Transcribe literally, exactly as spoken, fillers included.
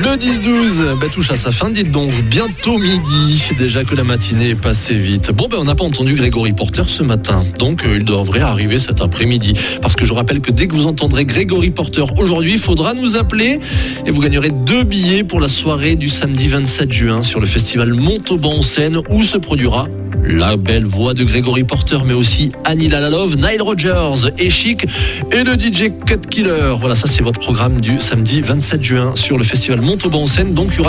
Le dix douze bah, touche à sa fin, dites donc, bientôt midi, déjà que la matinée est passée vite. Bon, ben on n'a pas entendu Grégory Porter ce matin, donc euh, il devrait arriver cet après-midi. Parce que je rappelle que dès que vous entendrez Grégory Porter aujourd'hui, il faudra nous appeler et vous gagnerez deux billets pour la soirée du samedi vingt-sept juin sur le festival Montauban en Seine où se produira la belle voix de Grégory Porter, mais aussi Annie Lalalove, Nile Rodgers et Chic et le D J Cut Killer. Voilà, ça c'est votre programme du samedi vingt-sept juin sur le festival Montauban en Seine. Donc il y aura